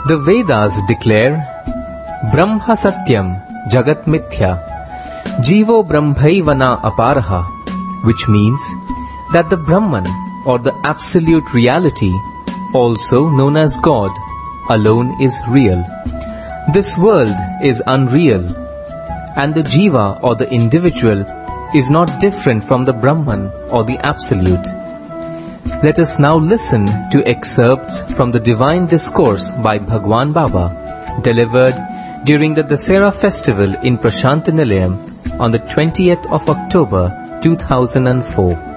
The Vedas declare Brahma Satyam Jagat Mithya Jivo Brahmaivana Aparaha, which means that the Brahman, or the absolute reality, also known as God, alone is real. This world is unreal, and the Jiva, or the individual, is not different from the Brahman or the Absolute. Let us now listen to excerpts from the Divine Discourse by Bhagwan Baba, delivered during the Dasera festival in Prashanti Nilayam on the 20th of October 2004.